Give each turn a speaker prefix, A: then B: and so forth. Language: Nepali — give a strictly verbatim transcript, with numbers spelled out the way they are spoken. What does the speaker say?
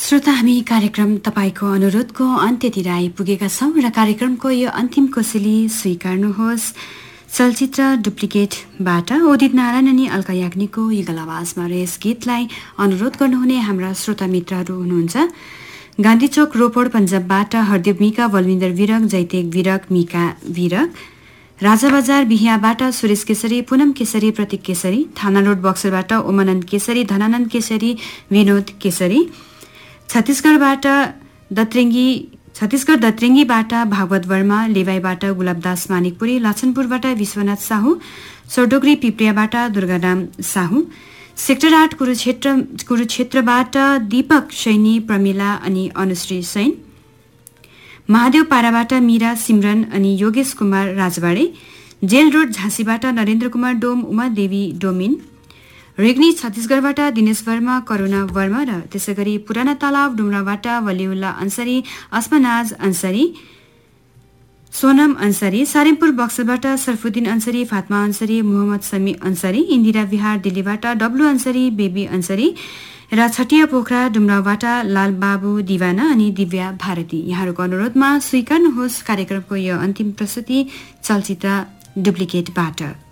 A: श्रोता, हामी कार्यक्रम तपाईँको अनुरोधको अन्त्यतिर आइपुगेका छौँ र कार्यक्रमको यो अन्तिम कोसेली स्वीकार्नुहोस्। चलचित्र डुप्लिकेटबाट उदित नारायण अनि अल्का याग्निकको युगल आवाजमा र यस गीतलाई अनुरोध गर्नुहुने हाम्रा श्रोता मित्रहरू हुनुहुन्छ गान्धीचोक रोपड पन्जाबबाट हरदेव मिका, बलविन्दर विरक, जैतेक विरक, मिका विरक, राजा बजार बिहियाबाट सुरेश केसरी, पूनम केसरी, प्रतीक केसरी, थाना रोड बक्सरबाट ओमानन्द केसरी, धनानन्द केसरी, विनोद केसरी, छत्तीसगढबाट दत्रेङ्गी छत्तीसगढ दत्रेङ्गीबाट भागवत वर्मा, लेवाईबाट गुलाबदास मानिकपुरी, लक्षनपुरबाट विश्वनाथ साहू, सोडोग्री पिप्रियाबाट दुर्गाराम साहू, सेक्टर आठ कुरुक्षेत्र कुरुक्षेत्रबाट दीपक सैनी, प्रमिला अनि अनुश्री सैन, महादेव पाराबाट मीरा सिमरन अनि योगेश कुमार राजवाडे, जेल रोड झाँसीबाट नरेन्द्र कुमार डोम, उमा देवी डोमिन, रेग्नी छत्तीसगढबाट दिनेश वर्मा, करुणा वर्मा र त्यसै गरी पुराना तालाब डुम्राबाट वलिउल्ला अन्सारी, अस्मनाज अन्सारी, सोनम अन्सारी, सारेमपुर बक्सरबाट सरफुद्दिन अन्सारी, फातमा अन्सारी, मोहम्मद समी अन्सारी, इन्दिरा विहार दिल्लीबाट डब्लु अन्सारी, बेबी अन्सारी र छटिया पोखरा डुम्राबाट लालबाबु दिवाना अनि दिव्या भारती। यहाँहरूको अनुरोधमा स्वीकार्नुहोस् कार्यक्रमको यो अन्तिम प्रस्तुति चलचित्र डुप्लिकेटबाट।